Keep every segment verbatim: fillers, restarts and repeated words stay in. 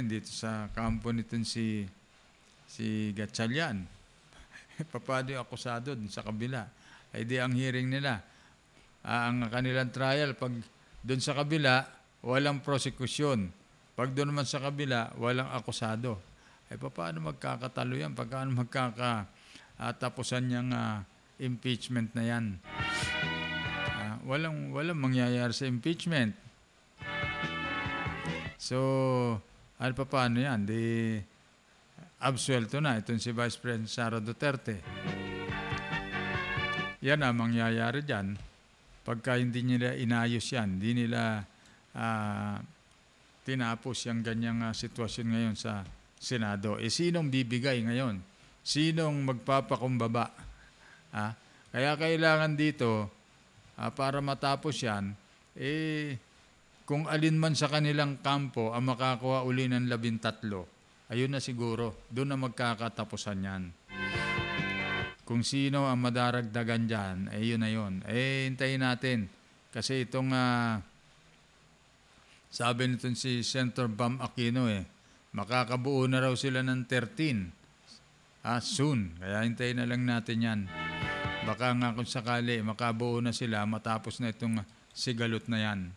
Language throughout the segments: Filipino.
ngayon dito sa kampo nitong si si Gatchalian. Paano yung akusado dun sa kabila? Ay di ang hearing nila. Ah, ang kanilang trial, pag doon sa kabila, walang prosecution. Pag doon naman sa kabila, walang akusado. Ay paano magkakatalo yan? Paano magkakatapusan niyang uh, impeachment na yan? Uh, walang, walang mangyayari sa impeachment. So, ano pa paano yan? Di, absuelto na itong si Vice President Sara Duterte. Yan ang mangyayari dyan. Pagka hindi nila inayos yan, hindi nila uh, tinapos yung ganyang uh, sitwasyon ngayon sa Senado. Eh, sinong bibigay ngayon? Sinong magpapakumbaba? Ah, kaya kailangan dito, uh, para matapos yan, eh, kung alin man sa kanilang kampo ang makakuha uli ng labintatlo, ayun na siguro, doon na magkakatapusan yan. Kung sino ang madaragdagan dyan, eh yun na yun. Eh, hintayin natin. Kasi itong, uh, sabi nitong si Senator Bam Aquino eh, makakabuo na raw sila ng thirteen. Ah, soon. Kaya hintayin na lang natin yan. Baka nga kung sakali, makabuo na sila matapos na itong sigalot na yan.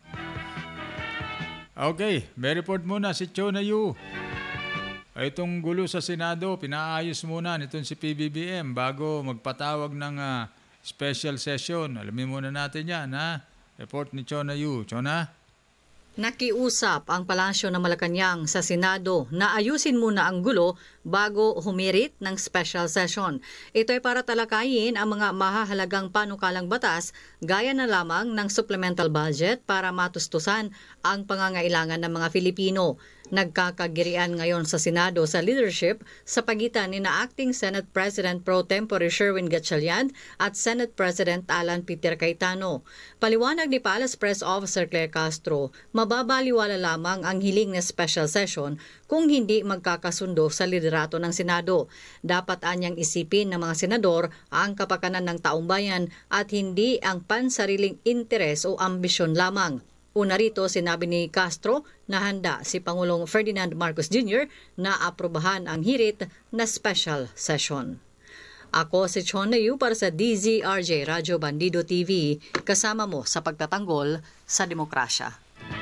Okay, may report muna si Chona Yu. Itong gulo sa Senado, pinaayos muna nitong si P B B M bago magpatawag ng uh, special session. Alamin muna natin yan, ha? Report ni Chona Yu. Chona? Nakiusap ang Palasyo ng Malacanang sa Senado na ayusin muna ang gulo bago humirit ng special session. Ito ay para talakayin ang mga mahahalagang panukalang batas gaya na lamang ng supplemental budget para matustusan ang pangangailangan ng mga Filipino. Nagkakagirian ngayon sa Senado sa leadership sa pagitan ni na Acting Senate President Pro Tempore Sherwin Gatchalian at Senate President Alan Peter Cayetano. Paliwanag ni Palace Press Officer Claire Castro, mababaliwala lamang ang hiling na special session kung hindi magkakasundo sa liderato ng Senado. Dapat anyang isipin ng mga senador ang kapakanan ng taong bayan at hindi ang pansariling interes o ambisyon lamang. Una rito, sinabi ni Castro na handa si Pangulong Ferdinand Marcos Junior na aprobahan ang hirit na special session. Ako si Chona Yu para sa D Z R J Radyo Bandido T V, kasama mo sa pagtatanggol sa demokrasya.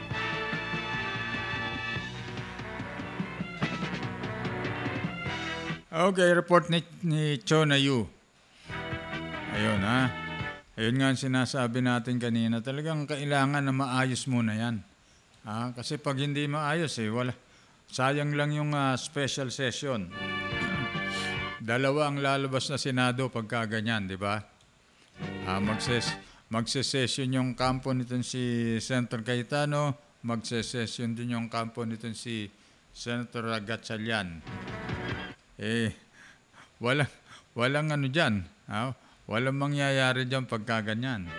Okay, report ni, ni Chona Yu. Ayun ha. Ayun nga ang sinasabi natin kanina, talagang kailangan na maayos muna yan. Ah, kasi pag hindi maayos, eh, wala, sayang lang yung uh, special session. Dalawa ang lalabas na Senado pagka ganyan, di ba? Ah, magses, magsesession yung kampo nitong si Senator Cayetano, magsesession din yung kampo nitong si Senator Gatchalian. Eh, walang, walang ano dyan, ah, walang mangyayari dyan pagka ganyan.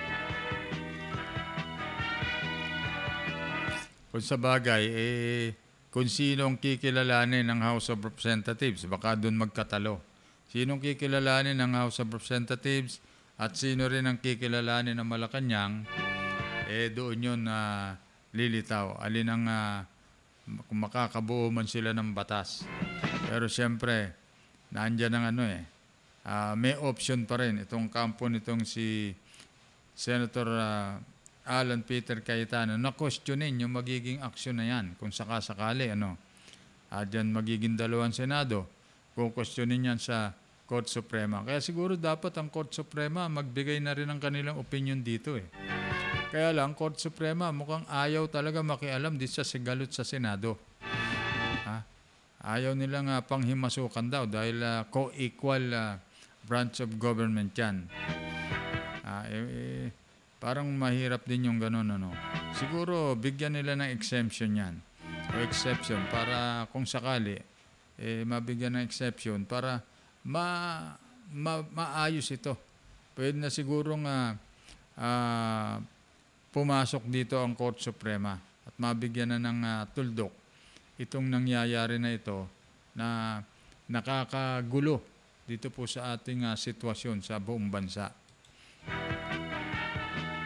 Kung sa bagay, eh, kung sinong kikilalanin ng House of Representatives, baka doon magkatalo. Sinong kikilalanin ng House of Representatives at sino rin ang kikilalanin ng Malacanang, eh doon yun na uh, lilitaw. Alin ang uh, kung makakabuo man sila ng batas. Pero siyempre, naandyan ang ano eh, Uh, may option pa rin itong kampo nitong si Senator uh, Alan Peter Cayetano na questionin yung magiging aksyon na yan kung sakasakali ano. Uh, dyan magiging dalawang Senado kung questionin yan sa Court Suprema. Kaya siguro dapat ang Court Suprema magbigay na rin ng kanilang opinion dito eh. Kaya lang Court Suprema mukhang ayaw talaga makialam dito sa sigalot sa Senado. Uh, ayaw nilang uh, panghimasukan daw dahil uh, co-equal uh, branch of government yan. Ah, eh, eh, parang mahirap din yung ganun, ano. Siguro, bigyan nila ng exemption yan. O exception, para kung sakali, eh, mabigyan ng exception para ma, ma, maayos ito. Pwede na sigurong uh, uh, pumasok dito ang Court Suprema at mabigyan na ng uh, tuldok itong nangyayari na ito na nakakagulo dito po sa ating uh, sitwasyon sa buong bansa.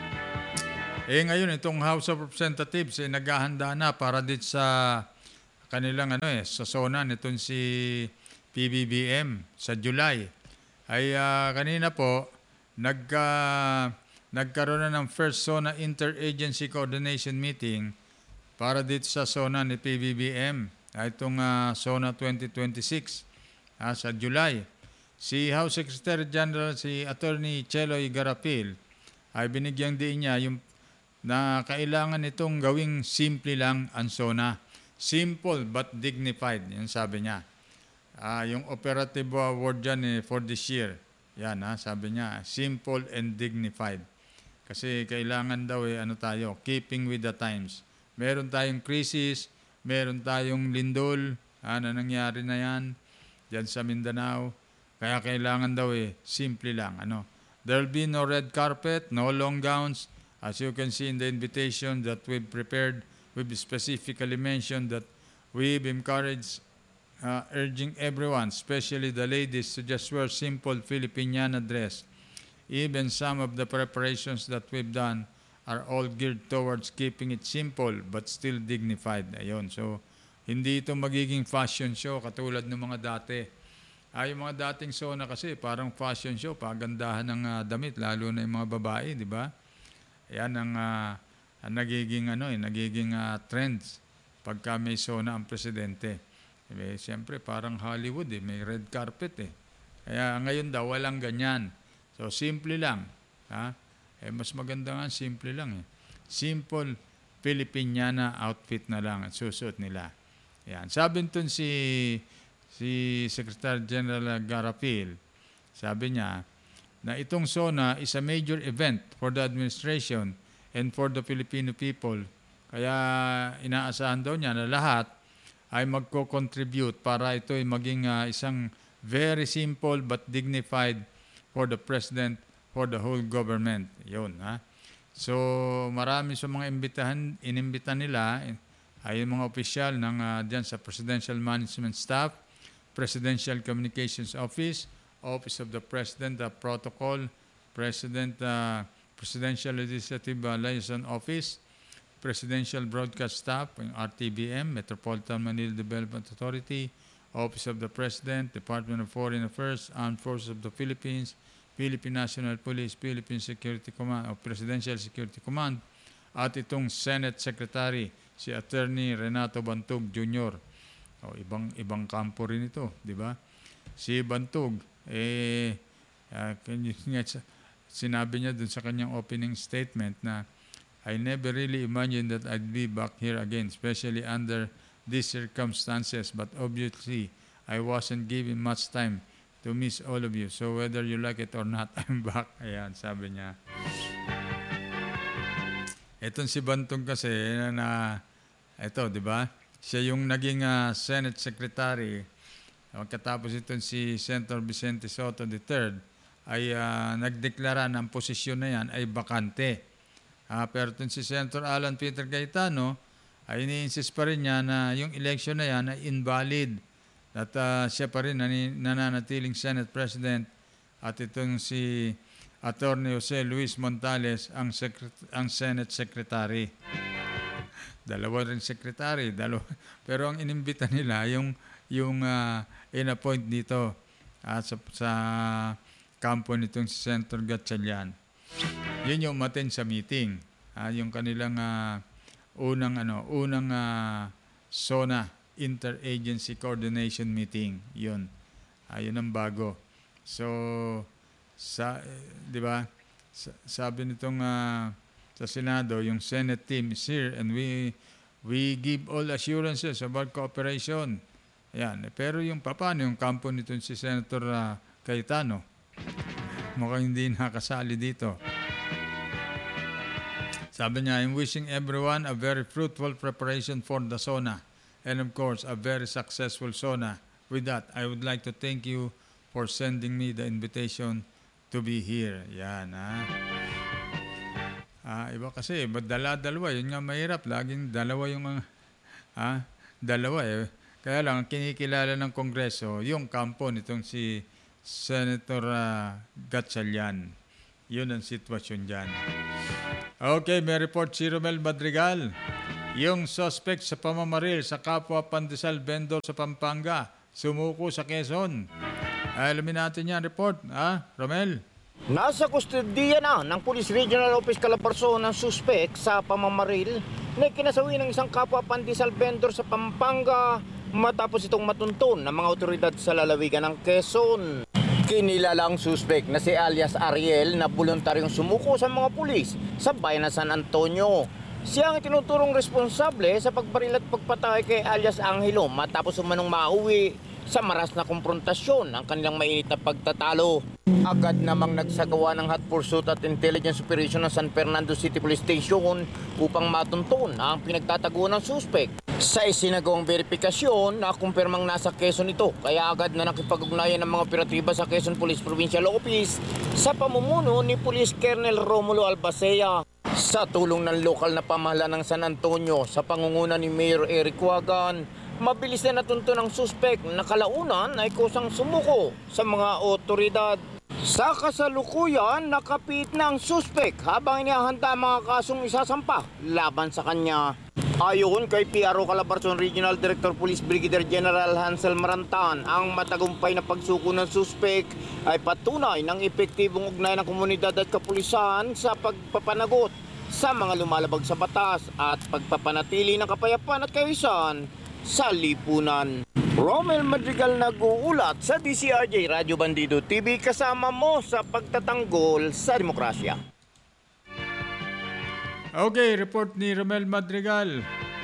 Eh ngayon, itong House of Representatives eh, naghahanda na para dito sa kanilang ano eh, sa SONA nitong si P B B M sa July. Ay ah, kanina po, nagka, nagkaroon na ng first SONA Interagency Coordination Meeting para dito sa SONA ni P B B M. Ah, itong ah, SONA twenty twenty-six ah, sa July. Si House Secretary General, si Attorney Cheloy Garapil, ay binigyang diin niya yung na kailangan itong gawing simple lang ang SONA. Simple but dignified, yan sabi niya. Ah, yung operative word dyan eh, for this year. Yan ha, sabi niya, simple and dignified. Kasi kailangan daw eh, ano tayo, keeping with the times. Meron tayong crisis, meron tayong lindol, ah, na nangyari na yan, dyan sa Mindanao. Kaya kailangan daw eh, simple lang. Ano? There'll be no red carpet, no long gowns. As you can see in the invitation that we've prepared, we've specifically mentioned that we've encouraged, uh, urging everyone, especially the ladies, to just wear simple Filipiniana dress. Even some of the preparations that we've done are all geared towards keeping it simple but still dignified. Ayun. So, hindi ito magiging fashion show katulad ng mga dati. Ay, yung mga dating SONA kasi parang fashion show, pagandahan ng uh, damit, lalo na yung mga babae, di ba? Yan ang, uh, ang nagiging, ano, eh, nagiging uh, trends pagka may SONA ang presidente. Eh, siyempre, parang Hollywood, eh, may red carpet. Eh. Kaya ngayon daw, walang ganyan. So, simple lang. Ha? Eh, mas maganda nga, simple lang. Eh. Simple Filipiniana outfit na lang at susuot nila. Yan. Sabi nito si, si Secretary General Garapil, sabi niya, na itong SONA is a major event for the administration and for the Filipino people. Kaya inaasahan daw niya na lahat ay magko-contribute para ito ay maging uh, isang very simple but dignified for the President, for the whole government. Yun, ha? So, marami sa mga imbitahan, inimbita nila ay yung mga opisyal ng uh, dyan sa Presidential Management Staff, Presidential Communications Office, Office of the President, the Protocol, President, uh, Presidential Legislative uh, Liaison Office, Presidential Broadcast Staff, yung R T B M, Metropolitan Manila Development Authority, Office of the President, Department of Foreign Affairs, Armed Forces of the Philippines, Philippine National Police, Philippine Security Command, o Presidential Security Command, at itong Senate Secretary, si Attorney Renato Bantog Junior O, ibang ibang kampo rin ito, di ba? Si Bantog, eh, uh, sinabi niya dun sa kanyang opening statement na I never really imagined that I'd be back here again, especially under these circumstances, but obviously I wasn't given much time to miss all of you. So whether you like it or not, I'm back. Ayan, sabi niya. Etong si Bantog kasi na, na ito, di ba? Siya yung naging uh, Senate Secretary. Pagkatapos itong si Senator Vicente Soto the third ay uh, nagdeklara ng posisyon na yan ay bakante. Uh, pero itong si Senator Alan Peter Cayetano ay ini-insist pa rin niya na yung election na yan ay invalid. At uh, siya pa rin nananatiling Senate President at itong si Attorney Jose Luis Montales ang, secret- ang Senate Secretary. Dalawa rin Secretary. Dalawa. Pero ang inimbita nila yung yung uh, in-appoint dito uh, sa, sa kampo nitong si Senator Gatchalian. Yun yung umattend sa meeting. Uh, yung kanilang uh, unang ano, unang uh, SONA Interagency Coordination Meeting. Yun. Uh, yun ang bago. So sa eh, 'di ba? Sa, sabi nitong uh, sa Senado, yung Senate team is here and we we give all assurances about cooperation. Ayan. Pero yung paano yung kampo nito si Senator uh, Cayetano, mukhang hindi nakasali dito. Sabi niya, I'm wishing everyone a very fruitful preparation for the SONA and of course, a very successful SONA. With that, I would like to thank you for sending me the invitation to be here. Yan, ha? Ah, iba kasi, iba dala-dalawa. Yun nga mahirap. Laging dalawa yung mga, ha? Dalawa eh. Kaya lang, kinikilala ng Kongreso, yung kampo nitong si Senator uh, Gatchalian. Yun ang sitwasyon dyan. Okay, may report si Romel Madrigal. Yung suspect sa pamamaril sa kapwa pandesal vendor sa Pampanga, sumuko sa Quezon. Alamin natin yan, report. Ha, Romel? Nasa kustodiya na ng Police Regional Office Calabarzon ang suspek sa pamamaril na kinasawi ng isang kapwa pandesal vendor sa Pampanga matapos itong matuntun ng mga otoridad sa lalawigan ng Quezon. Kinilalang suspek na si alias Ariel na voluntaryong sumuko sa mga pulis sa bayan ng San Antonio. Siya ang tinuturong responsable sa pagbaril at pagpatay kay alias Angelo matapos umanong mauwi sa maras na konfrontasyon ang kanilang mainit na pagtatalo. Agad namang nagsagawa ng hot pursuit at intelligence operation ng San Fernando City Police Station upang matuntun ang pinagtataguan ng suspek. Sa isinagawang verifikasyon, nakumpirmang nasa Quezon ito, kaya agad na nakipag-ugnayan ng mga operatiba sa Quezon Police Provincial Office sa pamumuno ni Police Colonel Romulo Albacea. Sa tulong ng lokal na pamahalaan ng San Antonio sa pangunguna ni Mayor Eric Wagan, mabilis na natunto ng suspek na kalaunan ay kusang sumuko sa mga otoridad. Sa kasalukuyan, nakapit na ang suspek habang inihahanda ang mga kasong isasampa laban sa kanya. Ayon kay P R O Calabarzon Regional Director Police Brigadier General Hansel Marantan, ang matagumpay na pagsuko ng suspek ay patunay ng epektibong ugnay ng komunidad at kapulisan sa pagpapanagot sa mga lumalabag sa batas at pagpapanatili ng kapayapaan at kaayusan sa lipunan. Romel Madrigal nag-uulat sa D C R J Radio Bandido T V, kasama mo sa pagtatanggol sa demokrasya. Okay, report ni Romel Madrigal.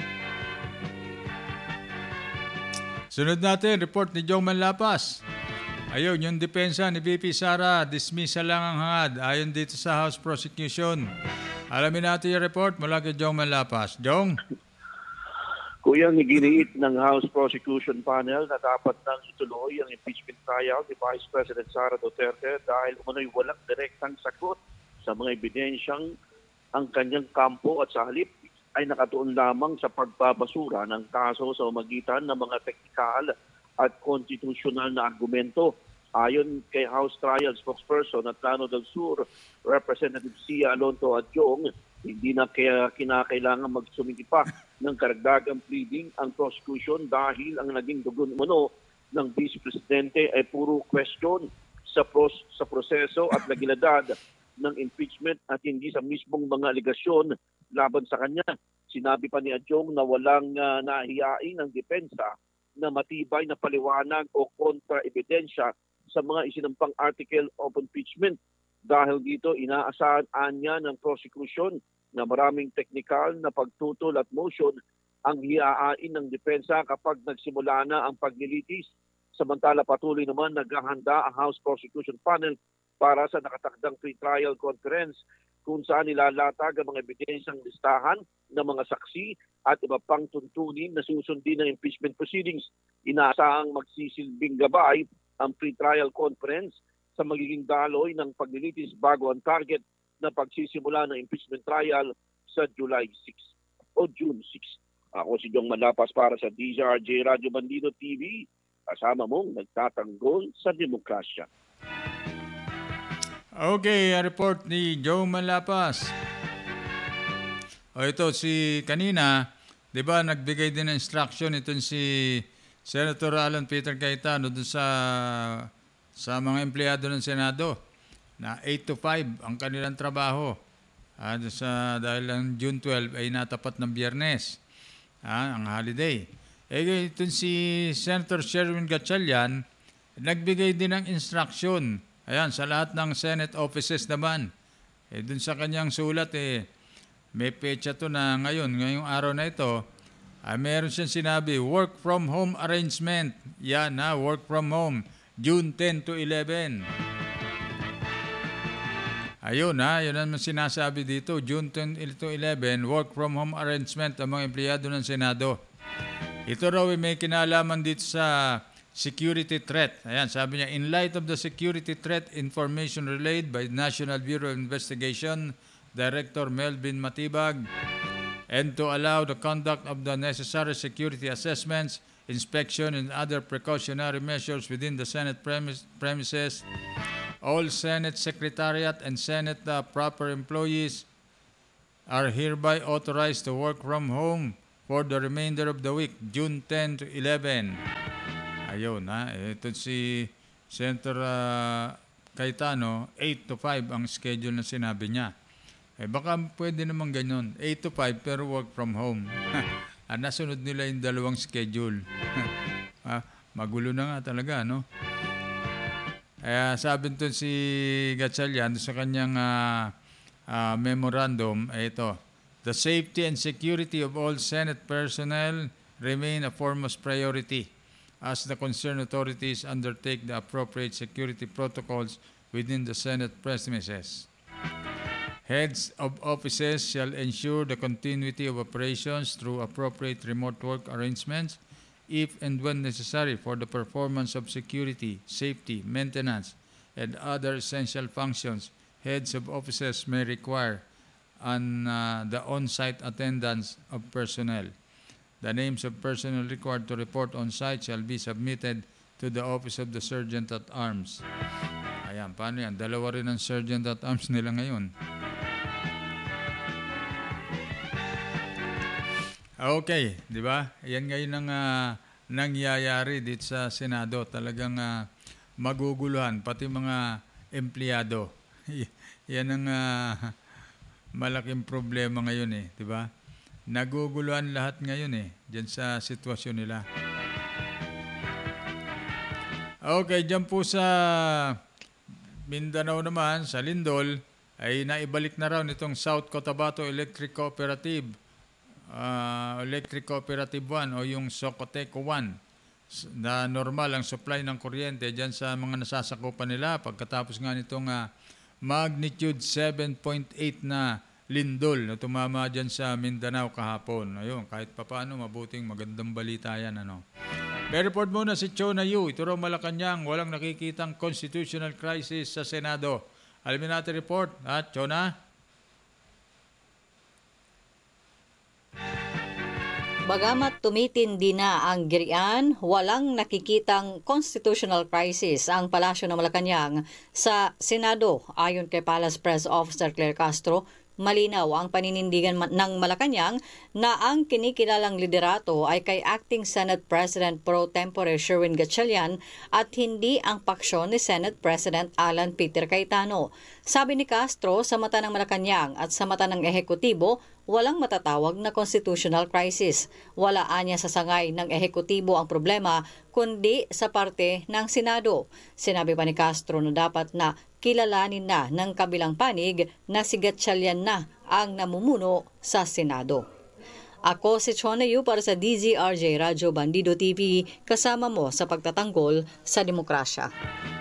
Sunod natin, report ni Jong Manlapas. Ayun, yung depensa ni V P Sara, dismissal lang ang hangad ayon dito sa House Prosecution. Alamin natin yung report mula kay Jong Manlapas. Jong? Kuya, giniit ng House Prosecution Panel na dapat nang ituloy ang impeachment trial ni Vice President Sara Duterte dahil umano'y walang direktang sagot sa mga ebidensyang ang kanyang kampo at sa halip ay nakatuon lamang sa pagbabasura ng kaso sa magitan ng mga teknikal at konstitusyonal na argumento. Ayon kay House Trial Spokesperson at Plano del Sur, Representative Sia Alonto Adjong, hindi na kaya kinakailangan magsumiti pa ng karagdagang pleading ang prosecution dahil ang naging dugon umano ng Vice Presidente ay puro question sa, pros- sa proseso at legalidad ng impeachment at hindi sa mismong mga aligasyon laban sa kanya. Sinabi pa ni Adjong na walang uh, nahihain ng depensa na matibay na paliwanag o kontra-ebidensya sa mga isinampang article of impeachment. Dahil dito, inaasahan niya ng prosecution na maraming teknikal na pagtutol at motion ang hihain ng depensa kapag nagsimula na ang paglilitis. Samantala patuloy naman naghahanda ang House Prosecution Panel para sa nakatakdang pre-trial conference kung saan nilalatag ang mga ebidensyang listahan ng mga saksi at iba pang tuntunin na susundin ng impeachment proceedings. Inaasahang magsisilbing gabay ang pre-trial conference sa magiging daloy ng paglilitis bago ang target na pagsisimula ng impeachment trial sa July sixth o June sixth. Ako si Jong Malapas para sa D Z R J Radio Bandido T V, kasama mong nagtatanggol sa demokrasya. Okay, ang report ni Joe Malapas. O ito, si kanina, di ba, nagbigay din ng instruction itong si Senator Alan Peter Cayetano dun sa, sa mga empleyado ng Senado na eight to five ang kanilang trabaho. Ah, sa, dahil ang June twelfth ay natapat ng Biyernes, ah, ang holiday. Eh, itong si Senator Sherwin Gatchalian, nagbigay din ng instruction. Ayan, sa lahat ng Senate offices naman. Eh, dun sa kanyang sulat, eh, may petsa to na ngayon, ngayong araw na ito, ah, meron siyang sinabi, work from home arrangement. Yan na, work from home, June tenth to eleven. Ayun ha, yun ang sinasabi dito, June tenth to eleven, work from home arrangement ang mga empleyado ng Senado. Ito raw ay may kinalaman dito sa security threat. Ayan, sabi niya, in light of the security threat information relayed by National Bureau of Investigation, Director Melvin Matibag, and to allow the conduct of the necessary security assessments, inspection, and other precautionary measures within the Senate premise, premises, all Senate Secretariat and Senate uh, proper employees are hereby authorized to work from home for the remainder of the week, June tenth to eleven. Ayun, ha. Ito si Senator uh, Cayetano, eight to five ang schedule na sinabi niya. Eh baka pwede naman ganyan, eight to five pero work from home. Ah, nasunod nila yung dalawang schedule. ah, magulo na nga talaga, no? Kaya sabi nito si Gatchalian sa kanyang uh, uh, memorandum, eh, ito, the safety and security of all Senate personnel remain a foremost priority as the concerned authorities undertake the appropriate security protocols within the Senate premises. Heads of offices shall ensure the continuity of operations through appropriate remote work arrangements if and when necessary for the performance of security, safety, maintenance, and other essential functions. Heads of offices may require on uh, the on-site attendance of personnel. The names of personnel required to report on-site shall be submitted to the Office of the Sergeant at Arms. Ayan, paano yan? Dalawa rin ang Sergeant at Arms nila ngayon. Okay, di ba? Yan ngayon ang uh, nangyayari dito sa Senado. Talagang uh, maguguluhan, pati mga empleyado. Yan ang uh, malaking problema ngayon eh, di ba? Naguguluhan lahat ngayon eh, dyan sa sitwasyon nila. Okay, dyan po sa Mindanao naman, sa Lindol, ay naibalik na raw nitong South Cotabato Electric Cooperative, uh, Electric Cooperative one o yung Socoteco one, na normal ang supply ng kuryente dyan sa mga nasasakupan nila pagkatapos nga nitong uh, magnitude seven point eight na lindol na tumama dyan sa Mindanao kahapon. Ayun, kahit papaano, mabuting magandang balita yan. Ano. May report muna si Chona Yu. Ito raw Malacanang, walang nakikitang constitutional crisis sa Senado. Alamin natin report. At Chona? Bagamat tumitindi na ang girian, walang nakikitang constitutional crisis ang Palasyo ng Malacanang sa Senado. Ayon kay Palace Press Officer Claire Castro, malinaw ang paninindigan ng Malacanang na ang kinikilalang liderato ay kay Acting Senate President Pro Tempore Sherwin Gatchalian at hindi ang paksyon ni Senate President Alan Peter Cayetano. Sabi ni Castro, sa mata ng Malacanang at sa mata ng ehekutibo, walang matatawag na constitutional crisis. Wala anya sa sangay ng ehekutibo ang problema, kundi sa parte ng Senado. Sinabi pa ni Castro na dapat na kilalanin na ng kabilang panig na si Gatchalian na ang namumuno sa Senado. Ako si Chona Yu para sa D Z R J Radyo Bandido T V, kasama mo sa pagtatanggol sa demokrasya.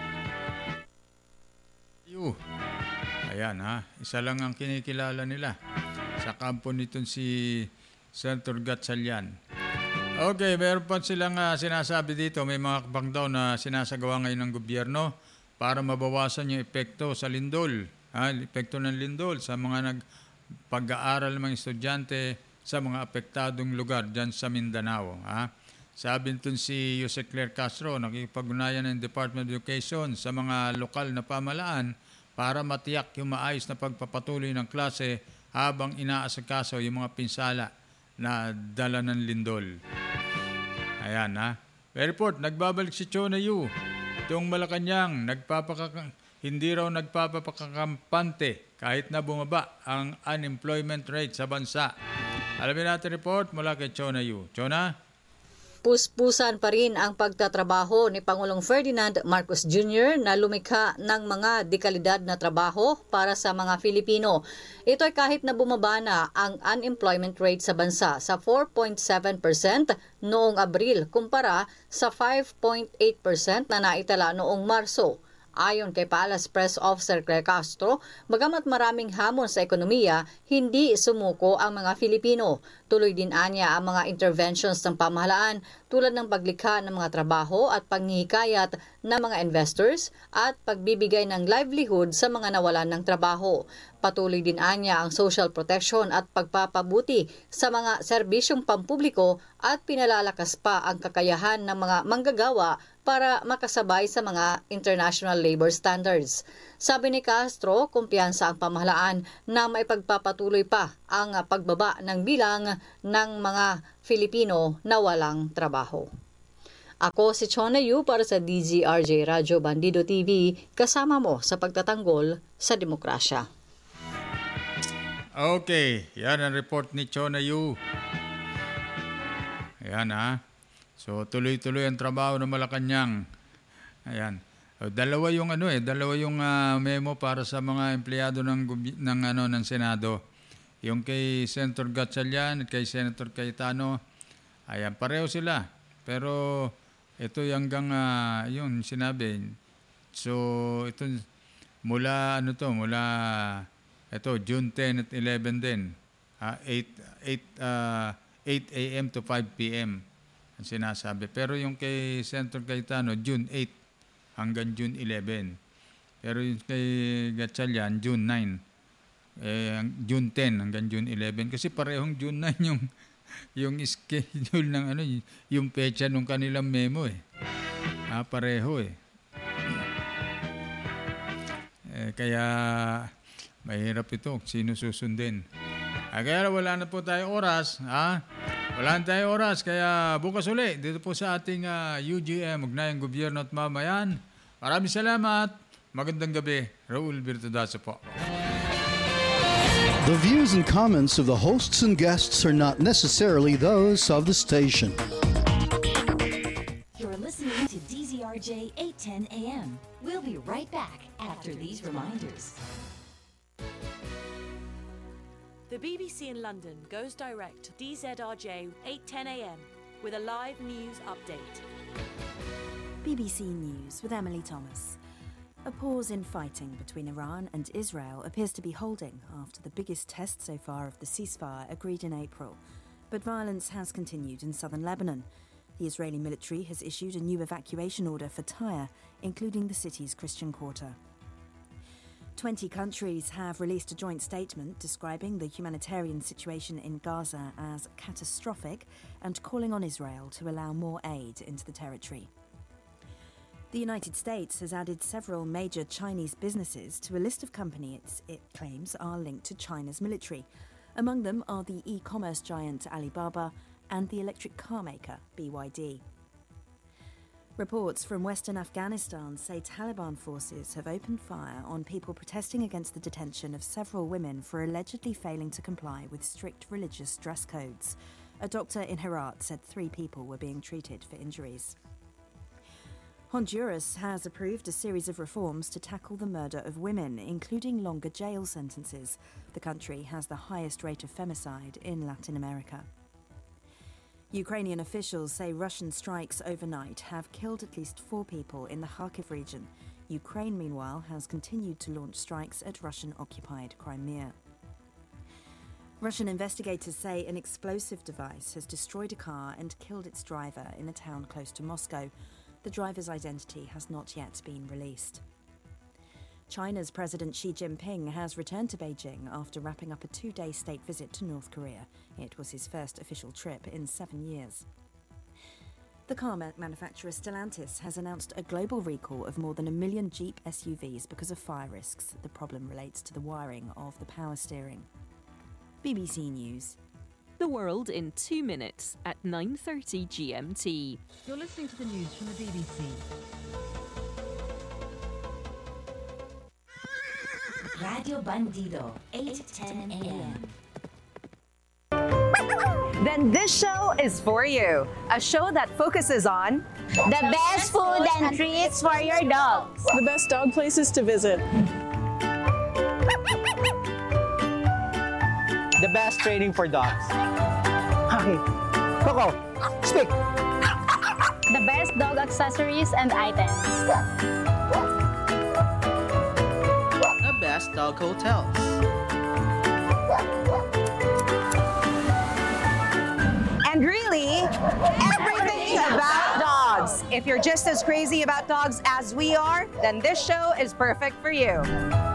Yu. Ayan ha, isa lang ang kinikilala nila sa kampo nitong si Senator Gatchalian. Okay, meron pa silang uh, sinasabi dito, may mga kabang daw na sinasagawa ngayon ng gobyerno para mabawasan yung epekto sa lindol, ha, epekto ng lindol sa mga nagpag-aaral ng mga estudyante sa mga apektadong lugar dyan sa Mindanao. Ha. Sabi nito si Jose Claire Castro, nakikipag-unayan ng Department of Education sa mga lokal na pamahalaan para matiyak yung maayos na pagpapatuloy ng klase habang inaasikaso yung mga pinsala na dala ng lindol. Ayan ha. May report, nagbabalik si Chona Yu. Itong Malacanang, nagpapakak- hindi raw nagpapakakampante kahit na bumaba ang unemployment rate sa bansa. Alamin natin report mula kay Chona Yu. Chona? Puspusan pa rin ang pagtatrabaho ni Pangulong Ferdinand Marcos Junior na lumikha ng mga dekalidad na trabaho para sa mga Filipino. Ito ay kahit na bumaba na ang unemployment rate sa bansa sa four point seven percent noong Abril kumpara sa five point eight percent na naitala noong Marso. Ayon kay Palace Press Officer Claire Castro, bagamat maraming hamon sa ekonomiya, hindi sumuko ang mga Filipino. Tuloy din anya ang mga interventions ng pamahalaan tulad ng paglikha ng mga trabaho at panghihikayat ng mga investors at pagbibigay ng livelihood sa mga nawalan ng trabaho. Patuloy din anya ang social protection at pagpapabuti sa mga serbisyong pampubliko at pinalalakas pa ang kakayahan ng mga manggagawa para makasabay sa mga international labor standards. Sabi ni Castro, kumpiyansa ang pamahalaan na maipagpapatuloy pa ang pagbaba ng bilang ng mga Filipino na walang trabaho. Ako si Chona Yu para sa D Z R J Radyo Bandido T V, kasama mo sa pagtatanggol sa demokrasya. Okay, yan ang report ni Chona Yu. Ayan ha. So tuloy-tuloy ang trabaho ng Malacanang. Ayan. O, dalawa yung ano eh, dalawa yung uh, memo para sa mga empleyado ng gubi- ng ano ng Senado. Yung kay Senator Gatchalian at kay Senator Cayetano. Ayan, pareho sila. Pero ito yung hanggang uh, yun sinabi. So ito mula ano to, mula ito, June tenth at eleven din. Uh, eight a.m. to five p.m. ang sinasabi. Pero yung kay Senator Cayetano, June eighth hanggang June eleventh. Pero yung kay Gatchalian, June ninth. Eh, June tenth hanggang June eleventh. Kasi parehong June ninth yung, yung schedule ng ano, yung pecha ng kanilang memo eh. Ah, pareho eh. eh kaya mahirap ito, sino susundin. Ah, kaya wala na po tayong oras. Ha? Wala na tayong oras, kaya bukas uli dito po sa ating uh, U G M, Ugnayang Gobyerno at Mamayan. Maraming salamat. Magandang gabi. Raul Virtudazo po. The views and comments of the hosts and guests are not necessarily those of the station. You're listening to D Z R J eight ten A M. We'll be right back after these reminders. The B B C in London goes direct to D Z R J eight ten A M with a live news update. B B C News with Emily Thomas. A pause in fighting between Iran and Israel appears to be holding after the biggest test so far of the ceasefire agreed in April. But violence has continued in southern Lebanon. The Israeli military has issued a new evacuation order for Tyre, including the city's Christian quarter. Twenty countries have released a joint statement describing the humanitarian situation in Gaza as catastrophic and calling on Israel to allow more aid into the territory. The United States has added several major Chinese businesses to a list of companies it claims are linked to China's military. Among them are the e-commerce giant Alibaba and the electric car maker B Y D. Reports from Western Afghanistan say Taliban forces have opened fire on people protesting against the detention of several women for allegedly failing to comply with strict religious dress codes. A doctor in Herat said three people were being treated for injuries. Honduras has approved a series of reforms to tackle the murder of women, including longer jail sentences. The country has the highest rate of femicide in Latin America. Ukrainian officials say Russian strikes overnight have killed at least four people in the Kharkiv region. Ukraine, meanwhile, has continued to launch strikes at Russian-occupied Crimea. Russian investigators say an explosive device has destroyed a car and killed its driver in a town close to Moscow. The driver's identity has not yet been released. China's President Xi Jinping has returned to Beijing after wrapping up a two-day state visit to North Korea. It was his first official trip in seven years. The car manufacturer Stellantis has announced a global recall of more than a million Jeep S U Vs because of fire risks. The problem relates to the wiring of the power steering. B B C News. The world in two minutes at nine thirty G M T. You're listening to the news from the B B C. Radio Bandido, eight ten A M. Then this show is for you. A show that focuses on the best food and treats for your dogs, the best dog places to visit, the best training for dogs. Okay, Coco, speak. The best dog accessories and items, the best dog hotels, and really, everything about dogs. If you're just as crazy about dogs as we are, then this show is perfect for you.